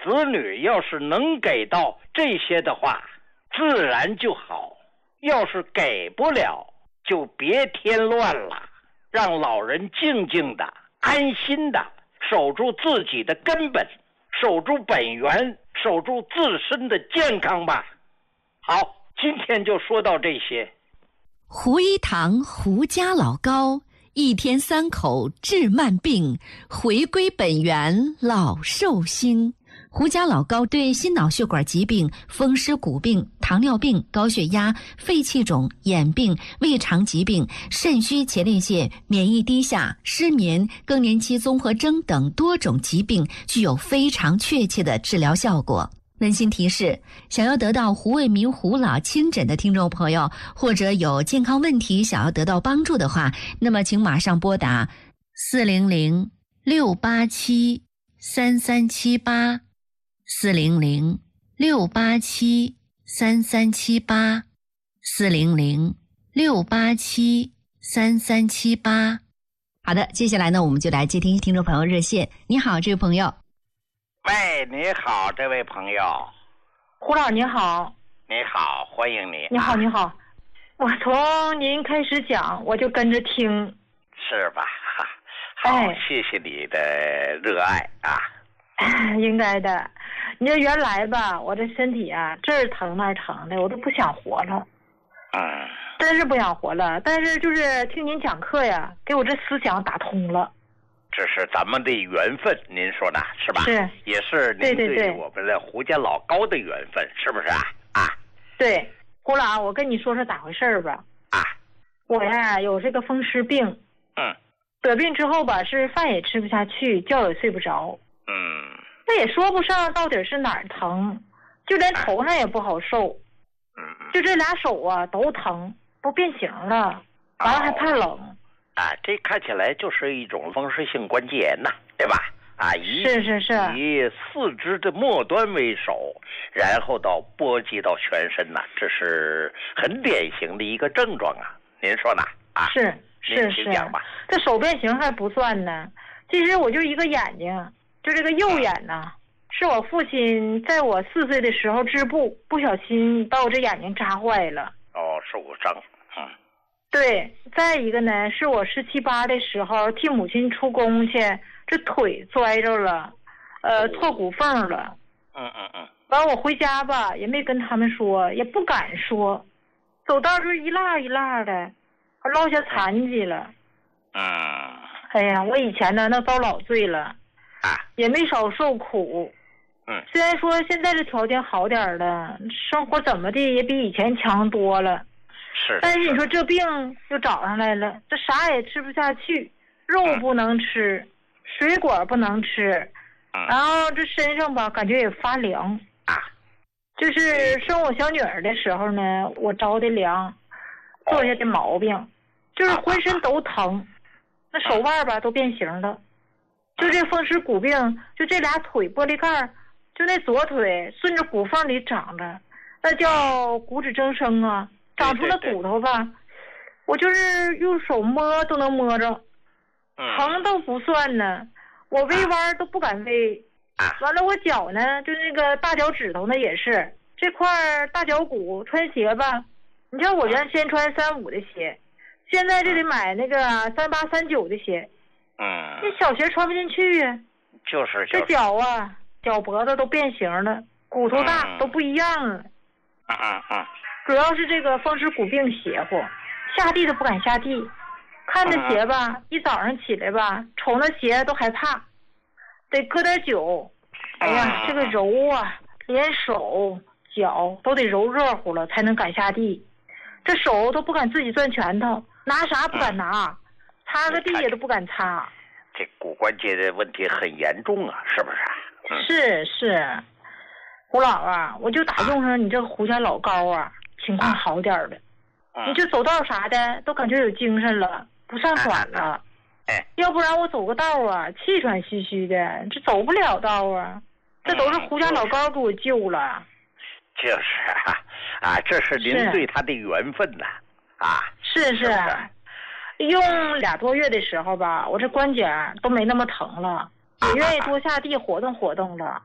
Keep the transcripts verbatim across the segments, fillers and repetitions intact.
子女要是能给到这些的话，自然就好；要是给不了，就别添乱了，让老人静静的、安心的守住自己的根本，守住本源，守住自身的健康吧。好，今天就说到这些。 胡一堂胡家老高，一天三口治慢病，回归本源老寿星。胡家老高对心脑血管疾病、风湿骨病、糖尿病、高血压、肺气肿、眼病、胃肠疾病、肾虚前列腺、免疫低下、失眠、更年期综合征等多种疾病具有非常确切的治疗效果。温馨提示，想要得到胡卫民胡老亲诊的听众朋友，或者有健康问题想要得到帮助的话，那么请马上拨打四零零六八七三三七八，四零零六八七三三七八，四零零六八七三三七八。好的，接下来呢，我们就来接听听众朋友热线。你好，这位朋友。 喂，你好，这位朋友。 胡老你好。 你好，欢迎你。 你好，你好。我从您开始讲，我就跟着听。 是吧？好， 哎、 谢谢你的热爱啊。 应该的。你说原来吧，我这身体啊，这儿疼那儿疼的，我都不想活了。 嗯。 真是不想活了。但是就是听您讲课呀，给我这思想打通了。 这是咱们的缘分，您说呢？是吧？ 是， 也是您对我们的胡家老高的缘分，是不是啊？啊， 对，胡老，我跟你说说咋回事吧。 啊， 我呀有这个风湿病。 嗯。 得病之后吧，是饭也吃不下去，觉也睡不着。 嗯。 那也说不上到底是哪儿疼，就连头上也不好受。 嗯。 就这俩手啊都疼，都变形了，完了还怕冷。哦啊，这看起来就是一种风湿性关节炎呐，对吧？啊，以是是是以四肢的末端为首，然后到波及到全身呐，这是很典型的一个症状啊。您说呢？啊， 是是是，这手变形还不算呢。其实我就一个眼睛，就这个右眼呐、啊，是我父亲在我四岁的时候织布，不小心把我这眼睛扎坏了。 哦，受过伤。嗯。 对，再一个呢，是我十七八的时候替母亲出工去，这腿摔着了，呃，错骨缝了。 嗯嗯嗯。 完我回家吧，也没跟他们说，也不敢说，走道就一落一落的，还落下残疾了。 嗯。 哎呀，我以前呢，那遭老罪了， 啊， 也没少受苦。 嗯。 虽然说现在这条件好点了，生活怎么的也比以前强多了。 是， 但是你说这病又找上来了，这啥也吃不下去，肉不能吃，嗯、水果不能吃， 嗯、 然后这身上吧感觉也发凉啊。 就是生我小女儿的时候呢，我着的凉，坐下的毛病，就是浑身都疼，那手腕吧都变形了，就这风湿骨病，就这俩腿玻璃盖，就那左腿顺着骨缝里长着，那叫骨质增生啊。长出了骨头吧，对对对，我就是用手摸都能摸着， 嗯、 疼都不算呢，我微弯都不敢微。 啊、 完了我脚呢，就那个大脚趾头呢也是这块大脚骨，穿鞋吧，你像我原先穿三五的鞋，现在就得买那个三八三九的鞋， 嗯， 那小鞋穿不进去呀、啊。 就是、就是、 这脚啊，脚脖子都变形了，骨头大、 嗯、 都不一样了。 嗯嗯嗯。 主要是这个风湿骨病邪乎，下地都不敢下地，看着鞋吧，嗯、一早上起来吧，瞅那鞋都害怕，得搁点酒。哎呀，这个揉啊，连手脚都得揉热乎了才能敢下地，这手都不敢自己攥拳头，拿啥不敢拿，嗯、擦个地也都不敢擦。 这骨关节的问题很严重啊，是不是？ 嗯、是是，胡老啊，我就打用上你这个胡家老高啊。情况好点的， 嗯、 你这走道啥的都感觉有精神了，不上喘了。 啊哎， 要不然我走个道啊，气喘吁吁的，这走不了道啊。这都是胡家老高给我救了。 就是啊，啊，这是您对他的缘分呐，啊。 是是， 是是用俩多月的时候吧，我这关节都没那么疼了，也愿意多下地活动活动了。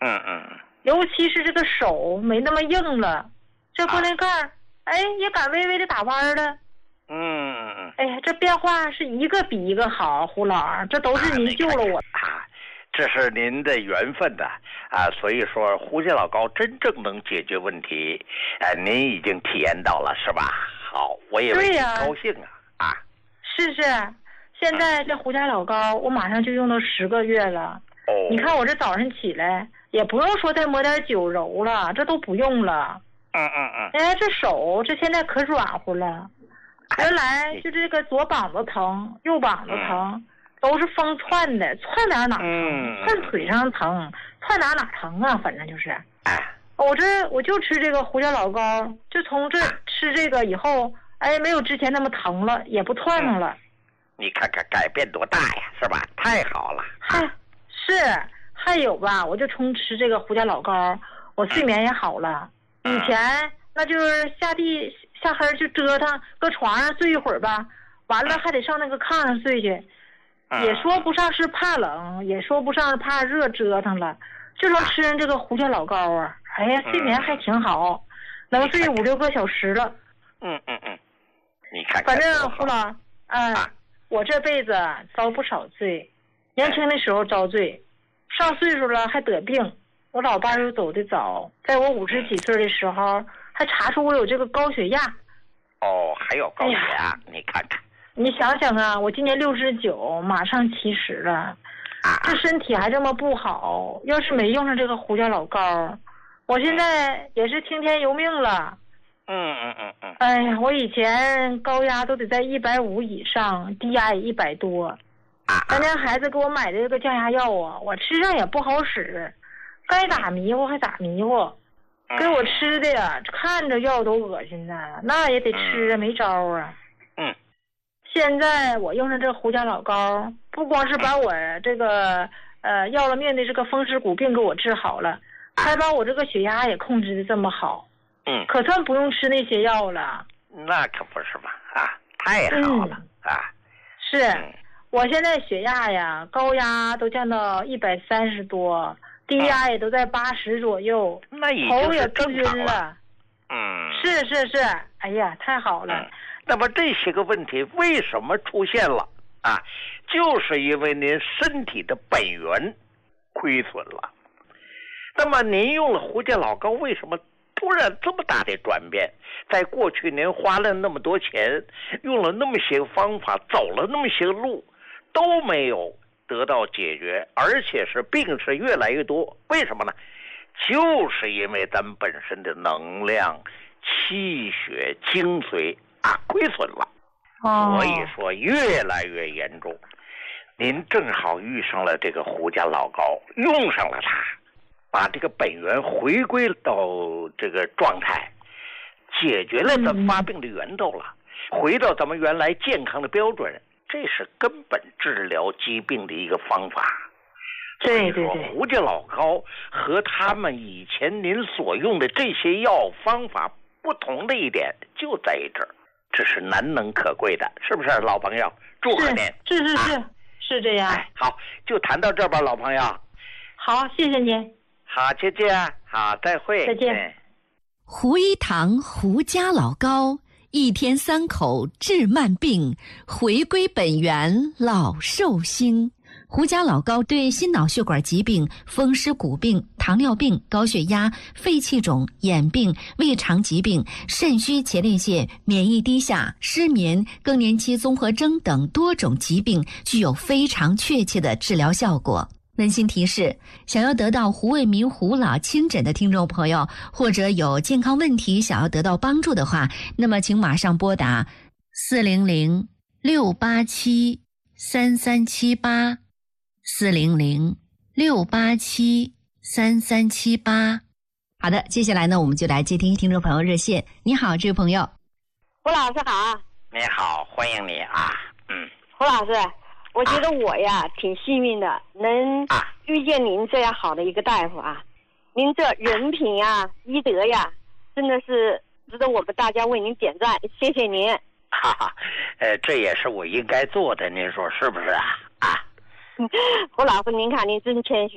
嗯嗯。 尤其是这个手没那么硬了，这玻璃盖儿，啊、哎，也敢微微的打弯了。 嗯嗯嗯。 哎呀，这变化是一个比一个好，胡老，这都是您救了我。 啊，这是您的缘分的啊，所以说胡家老高真正能解决问题，呃，您已经体验到了是吧？好，我也为您高兴啊啊！ 是是，现在这胡家老高，我马上就用到十个月了。 哦， 你看我这早上起来也不用说再抹点酒揉了，这都不用了。 嗯嗯嗯。 哎，这手这现在可软乎了。原来就这个左膀子疼，右膀子疼，嗯、都是风窜的，窜哪哪疼，嗯、窜腿上疼，窜哪哪疼啊，反正就是。 哎， 我这我就吃这个胡椒老膏，就从这吃这个以后，哎，没有之前那么疼了，也不窜腾了。 嗯、你看看改变多大呀，是吧？太好了。 还是还有吧，我就从吃这个胡椒老膏，我睡眠也好了。嗯、以前那就是下地。下黑就折腾，搁床上睡一会儿吧，完了还得上那个炕上睡去，也说不上是怕冷，也说不上是怕热，折腾了，就从吃人这个胡椒老膏啊，哎呀，睡眠还挺好，能睡五六个小时了。 嗯嗯嗯，你看看。 反正胡老，嗯、呃，我这辈子遭不少罪，年轻的时候遭罪，上岁数了还得病，我老伴又走得早，在我五十几岁的时候。还查出我有这个高血压， 哦，还有高血压，哎、你看看， 你想想啊，我今年六十九，马上七十了， 啊， 这身体还这么不好，要是没用上这个胡椒老膏，我现在也是听天由命了。 嗯嗯嗯嗯。 哎呀，我以前高压都得在一百五以上，低压也一百多。 啊。 咱家孩子给我买的这个降压药啊，我吃上也不好使，该打迷糊还打迷糊。给我吃的呀，看着药都恶心呢，那也得吃啊，没招啊。 嗯。 现在我用上这胡椒老膏，不光是把我这个呃要了命的这个风湿骨病给我治好了，还把我这个血压也控制的这么好。 嗯。 可算不用吃那些药了。 那可不是嘛啊，太好了、嗯、啊。 是、嗯，我现在血压呀，高压都降到一百三十多。低压也都在八十左右， 那已头也不晕了。 嗯， 是是是，哎呀，太好了、嗯。 那么这些个问题为什么出现了啊？就是因为您身体的本源亏损了。那么您用了胡椒老膏，为什么突然这么大的转变？在过去您花了那么多钱，用了那么些方法，走了那么些路，都没有得到解决，而且是病是越来越多，为什么呢？就是因为咱们本身的能量、气血、精髓啊亏损了， 哦、 所以说越来越严重。您正好遇上了这个胡椒老膏，用上了它，把这个本源回归到这个状态，解决了咱发病的源头了，嗯、回到咱们原来健康的标准。这是根本治疗疾病的一个方法。 对对对， 胡椒老膏和他们以前您所用的这些药方法不同的一点就在于这儿，这是难能可贵的，是不是老朋友？祝贺您！ 是是是、啊、是这样、 哎。好，就谈到这儿吧，老朋友。 好，谢谢您。 好，再见。好，再会。 再见。 胡一堂胡家老膏。一天三口治慢病，回归本源老寿星。胡家老膏对心脑血管疾病、风湿骨病、糖尿病、高血压、肺气肿、眼病、胃肠疾病、肾虚前列腺、免疫低下、失眠、更年期综合征等多种疾病具有非常确切的治疗效果。温馨提示：想要得到胡卫民胡老亲诊的听众朋友，或者有健康问题想要得到帮助的话，那么请马上拨打四零零六八七三三七八四零零六八七三三七八。好的，接下来呢，我们就来接听听众朋友热线。你好，这位朋友。 胡老师好。 你好，欢迎你啊。嗯。 胡老师。我觉得我呀、啊、挺幸运的，能遇见您这样好的一个大夫啊！您这人品呀、医德呀，真的是值得我们大家为您点赞，谢谢您。 哈哈，呃，这也是我应该做的，您说是不是啊？啊， 胡老师，您看您真谦虚，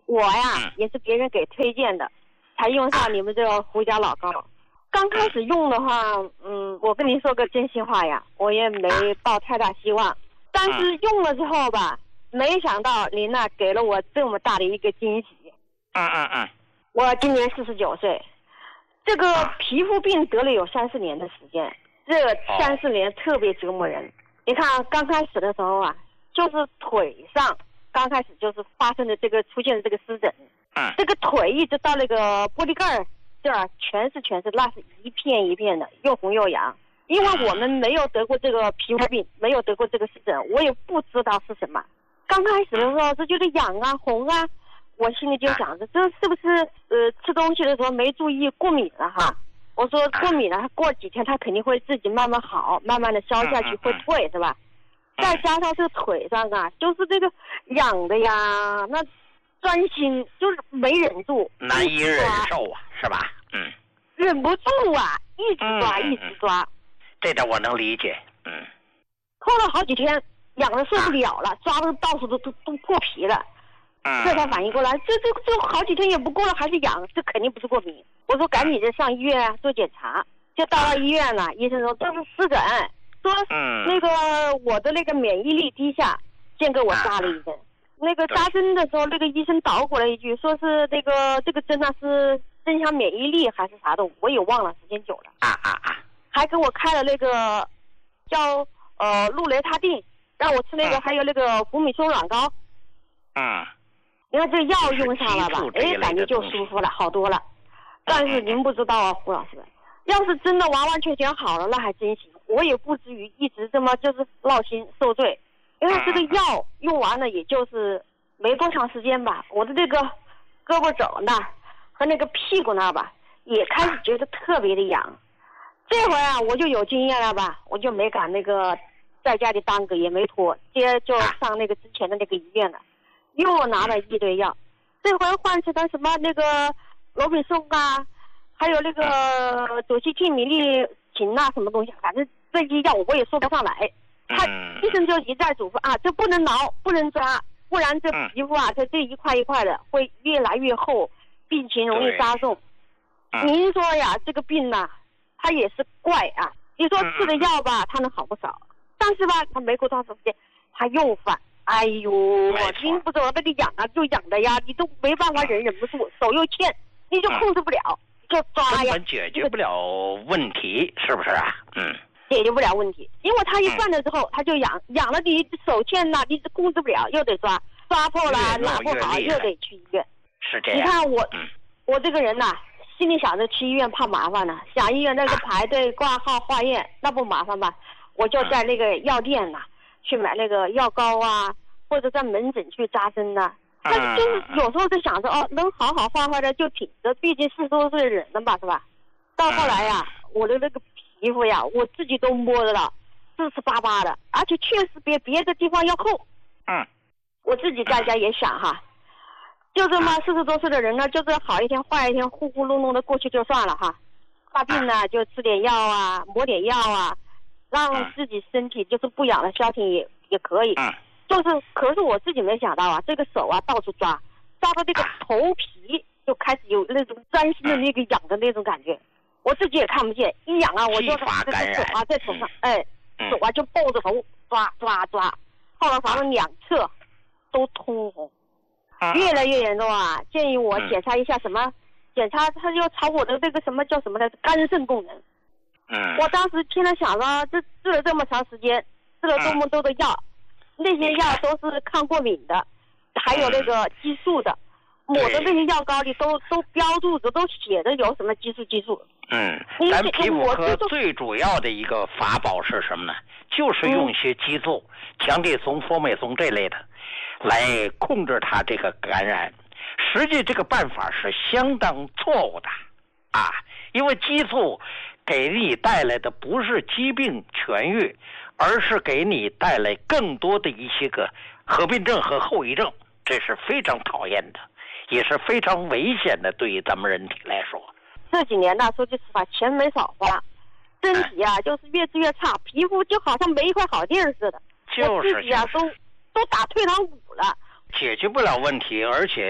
我呀也是别人给推荐的，才用上你们这个胡椒老膏。刚开始用的话，嗯，我跟您说个真心话呀，我也没抱太大希望。但是用了之后吧，没想到您呢给了我这么大的一个惊喜。 嗯嗯嗯。 我今年四十九岁，这个皮肤病得了有三四年的时间，这三四年特别折磨人。你看刚开始的时候啊，就是腿上刚开始就是发生的这个出现的这个湿疹， 嗯， 这个腿一直到那个玻璃盖儿这儿全是全是，那是一片一片的，又红又痒。因为我们没有得过这个皮肤病，没有得过这个湿疹，我也不知道是什么。刚开始的时候是觉得痒啊红啊，我心里就想着这是不是呃吃东西的时候没注意过敏了哈？我说过敏了，过几天它肯定会自己慢慢好，慢慢的消下去会退，是吧？再加上这腿上啊，就是这个痒的呀，那钻心就是没忍住， 难以忍受啊，是吧？嗯， 忍不住啊，一直抓，一直抓。 这点我能理解。嗯。 拖了好几天，痒的受不了了，抓的到处都都都破皮了。 嗯。 这才反应过来，这这这好几天也不过了，还是痒，这肯定不是过敏。我说赶紧就上医院啊做检查，就到了医院了，医生说这是湿疹，说那个我的那个免疫力低下，先给我扎了一针。那个扎针的时候，那个医生捣鼓了一句，说是那个这个针呢是增强免疫力还是啥的，我也忘了，时间久了。 啊啊啊！ 还给我开了那个叫呃氯雷他定，让我吃那个，还有那个福米松软膏。 嗯。 你看这药用上了吧，哎，感觉就舒服了，好多了。但是您不知道啊，胡老师，要是真的完完全全好了，那还真行，我也不至于一直这么就是闹心受罪。因为这个药用完了，也就是没多长时间吧，我的这个胳膊肘那儿和那个屁股那儿吧，也开始觉得特别的痒。这回啊，我就有经验了吧，我就没敢那个在家里耽搁，也没拖，直接就上那个之前的那个医院了，又拿了一堆药。这回换成了什么那个罗比松啊，还有那个左西替米利嗪啊，什么东西，反正这些药我也说不上来。他医生就一再嘱咐啊，这不能挠，不能抓，不然这皮肤啊，它这一块一块的会越来越厚，病情容易加重。您说呀，这个病呐、啊，它也是怪啊。你说吃的药吧，它能好不少，但是吧，它没过多长时间，它又犯。哎呦，我您不知道那个痒啊，就痒的呀，你都没办法忍，忍不住，手又欠，你就控制不了，就抓呀。 根本解决不了问题，是不是啊？嗯。 解决不了问题，因为他一犯了之后，他就痒，痒了你手欠呐，你控制不了，又得抓，抓破了拿不好，又得去医院。 是这样。 你看我， 嗯、 我这个人呐、啊，心里想着去医院怕麻烦呢，想医院那个排队挂号化验那不麻烦吧？我就在那个药店呐、啊、去买那个药膏啊，或者在门诊去扎针呐、啊。但是就是有时候就想着哦，能好好坏坏的就挺着，毕竟四十多岁的人了吧，是吧？到后来呀、啊，我的那个皮肤呀，我自己都摸得到，湿湿巴巴的，而且确实比别的地方要厚。 嗯， 我自己在家也想哈，就这么四十多岁的人呢，就是好一天坏一天，呼呼隆隆的过去就算了哈。发病呢就吃点药啊，抹点药啊，让自己身体就是不痒的消停也也可以。 嗯， 就是，可是我自己没想到啊，这个手啊到处抓，抓到这个头皮就开始有那种钻心的那个痒的那种感觉。我自己也看不见，一痒啊，我就这个手啊在手上，哎，手啊就抱着头抓抓抓，后来反正两侧都通红，越来越严重啊！建议我检查一下什么？检查他要查我的这个什么叫什么来着？肝肾功能。 嗯。 我当时听了想着，这治了这么长时间，吃了这么多的药，那些药都是抗过敏的，还有那个激素的。抹的那些药膏里都都标注着，都写着有什么激素激素。 嗯，咱皮肤科最主要的一个法宝是什么呢？就是用一些激素，强地松、佛美松这类的，来控制它这个感染。实际这个办法是相当错误的啊，因为激素给你带来的不是疾病痊愈，而是给你带来更多的一些个合并症和后遗症，这是非常讨厌的。也是非常危险的，对于咱们人体来说。 这几年呢，说句实话，钱没少花，身体啊，就是越治越差，皮肤就好像没一块好地儿似的。 就是自己啊，都都打退堂鼓了。 解决不了问题，而且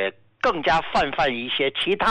更加泛泛一些其他